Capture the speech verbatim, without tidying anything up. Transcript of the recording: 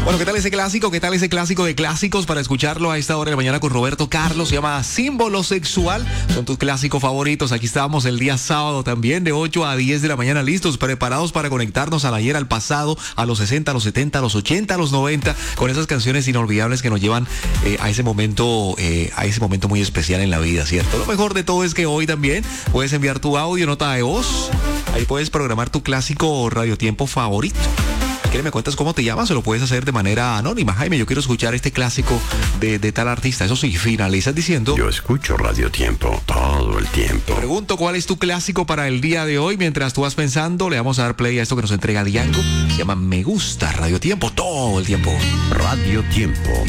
Bueno, ¿qué tal ese clásico? ¿Qué tal ese clásico de clásicos para escucharlo a esta hora de la mañana con Roberto Carlos? Se llama Símbolo Sexual. Son tus clásicos favoritos. Aquí estamos el día sábado también de ocho a diez de la mañana, listos, preparados para conectarnos al ayer, al pasado, a los sesenta, a los setenta, a los ochenta, a los noventa, con esas canciones inolvidables que nos llevan eh, a ese momento, eh, a ese momento muy especial en la vida, ¿cierto? Lo mejor de todo es que hoy también puedes enviar tu audio, nota de voz. Ahí puedes programar tu clásico radiotiempo favorito. ¿Quieres me cuentas cómo te llamas? O lo puedes hacer de manera anónima. Jaime, yo quiero escuchar este clásico de, de tal artista. Eso sí, finalizas diciendo: yo escucho Radio Tiempo todo el tiempo. Te pregunto cuál es tu clásico para el día de hoy. Mientras tú vas pensando, le vamos a dar play a esto que nos entrega Diango. Se llama Me Gusta Radio Tiempo todo el tiempo. Radio Tiempo.